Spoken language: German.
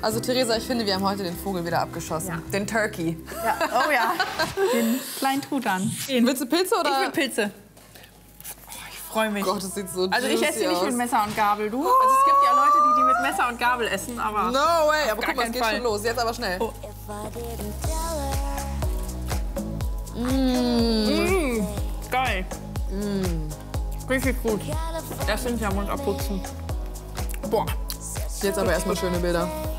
Also Theresa, ich finde, wir haben heute den Vogel wieder abgeschossen. Ja. Den Turkey. Ja. Oh ja, den kleinen Truthahn. Willst du Pilze oder? Ich will Pilze. Oh, ich freue mich. Gott, das sieht so Also ich esse die nicht aus. mit Messer und Gabel, du? Also es gibt ja Leute, die mit Messer und Gabel essen, aber... No way, aber gar guck mal, es keinen geht Fall. schon los. Jetzt aber schnell. Oh. Geil. Richtig gut. Das sind ja Mund abputzen. Boah. Jetzt aber erstmal schöne Bilder.